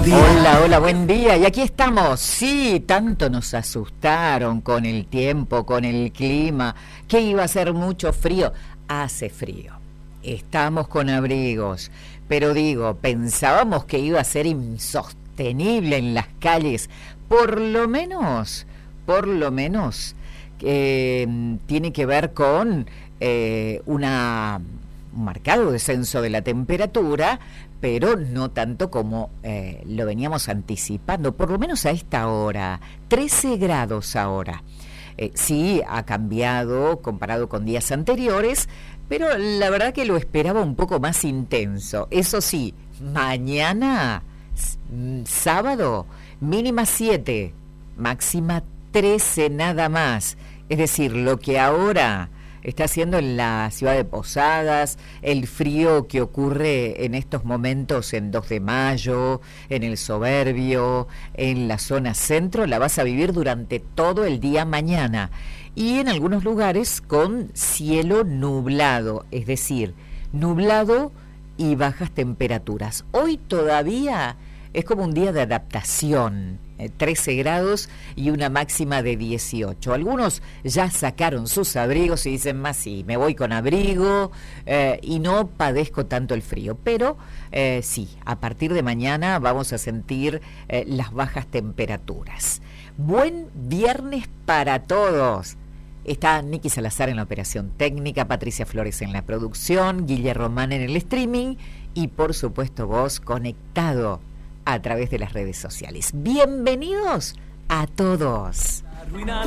Hola, hola, buen día. Y aquí estamos. Sí, tanto nos asustaron con el tiempo, con el clima, que iba a hacer mucho frío. Hace frío. Estamos con abrigos. Pero digo, pensábamos que iba a ser insostenible en las calles. Por lo menos, tiene que ver con un marcado descenso de la temperatura, pero no tanto como lo veníamos anticipando, por lo menos a esta hora, 13 grados ahora. Sí, ha cambiado comparado con días anteriores, pero la verdad que lo esperaba un poco más intenso. Eso sí, mañana, sábado, mínima 7, máxima 13 nada más. Es decir, lo que ahora está haciendo en la ciudad de Posadas, el frío que ocurre en estos momentos en 2 de mayo, en el Soberbio, en la zona centro, la vas a vivir durante todo el día mañana. Y en algunos lugares con cielo nublado, es decir, nublado y bajas temperaturas. Hoy todavía es como un día de adaptación, 13 grados y una máxima de 18. Algunos ya sacaron sus abrigos y dicen, más sí, me voy con abrigo y no padezco tanto el frío. Pero sí, a partir de mañana vamos a sentir las bajas temperaturas. Buen viernes para todos. Está Nicky Salazar en la operación técnica, Patricia Flores en la producción, Guille Román en el streaming y por supuesto vos conectado a través de las redes sociales. Bienvenidos a todos.